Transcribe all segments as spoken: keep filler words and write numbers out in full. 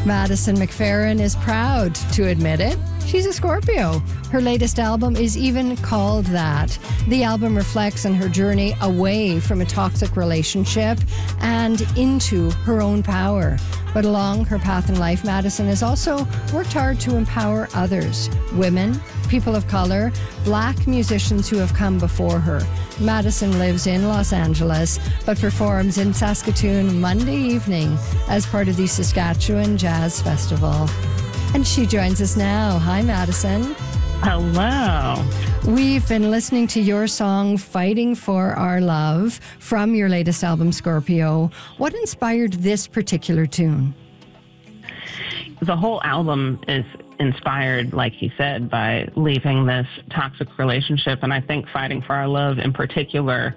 Madison McFerrin is proud to admit it. She's a Scorpio. Her latest album is even called that. The album reflects on her journey away from a toxic relationship and into her own power. But along her path in life, Madison has also worked hard to empower others, women, people of color, black musicians who have come before her. Madison lives in Los Angeles, but performs in Saskatoon Monday evening as part of the Saskatchewan Jazz Festival. And she joins us now. Hi, Madison. Hello. We've been listening to your song, Fighting for Our Love, from your latest album, Scorpio. What inspired this particular tune? The whole album is inspired, like he said, by leaving this toxic relationship. And I think Fighting for Our Love in particular,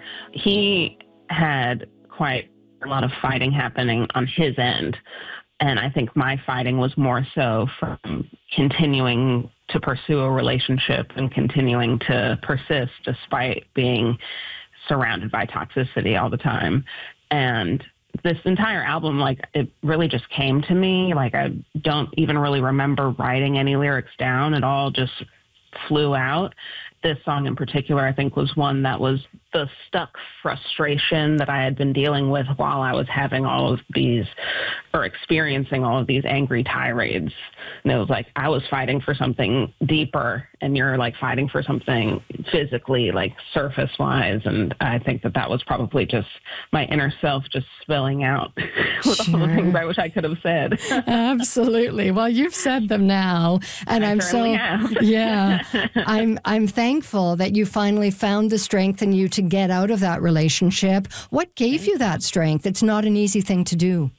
he had quite a lot of fighting happening on his end. And I think my fighting was more so from continuing to pursue a relationship and continuing to persist despite being surrounded by toxicity all the time. And this entire album, like, it really just came to me. Like, I don't even really remember writing any lyrics down. It all just flew out. This song in particular, I think, was one that was the stuck frustration that I had been dealing with while I was having all of these, or experiencing all of these angry tirades. And it was like, I was fighting for something deeper, and you're like fighting for something physically, like surface wise. And I think that that was probably just my inner self just spilling out with Sure. all the things I wish I could have said. Absolutely. Well, you've said them now, and I I'm certainly so have. yeah. I'm I'm thankful that you finally found the strength in you to get out of that relationship. What gave you that strength? It's not an easy thing to do.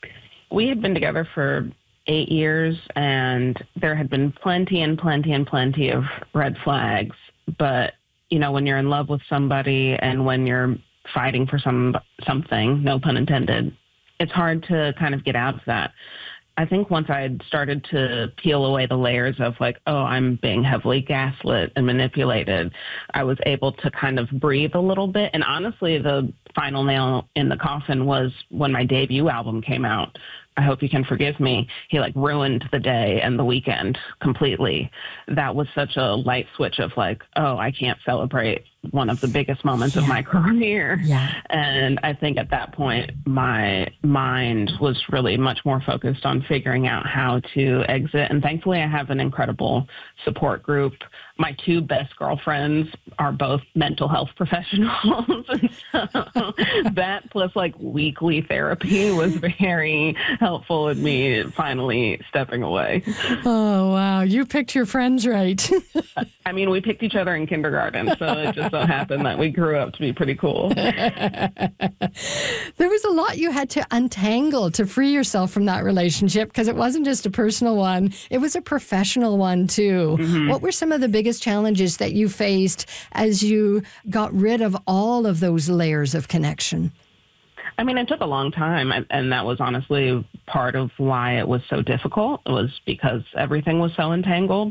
We had been together for eight years, and there had been plenty and plenty and plenty of red flags. But, you know, when you're in love with somebody and when you're fighting for some something, no pun intended, it's hard to kind of get out of that. I think once I had started to peel away the layers of like, oh, I'm being heavily gaslit and manipulated, I was able to kind of breathe a little bit. And honestly, the final nail in the coffin was when my debut album came out. I Hope You Can Forgive Me. He like ruined the day and the weekend completely. That was such a light switch of like, oh, I can't celebrate one of the biggest moments yeah. of my career. Yeah. And I think at that point, my mind was really much more focused on figuring out how to exit. And thankfully, I have an incredible support group. My two best girlfriends are both mental health professionals. And so that plus like weekly therapy was very helpful in me finally stepping away. Oh, wow. You picked your friends right. I mean, we picked each other in kindergarten, so it just so happened that we grew up to be pretty cool. There was a lot you had to untangle to free yourself from that relationship, because it wasn't just a personal one. It was a professional one, too. Mm-hmm. What were some of the biggest challenges that you faced as you got rid of all of those layers of connection? I mean, it took a long time, and, and that was honestly part of why it was so difficult. It was because everything was so entangled.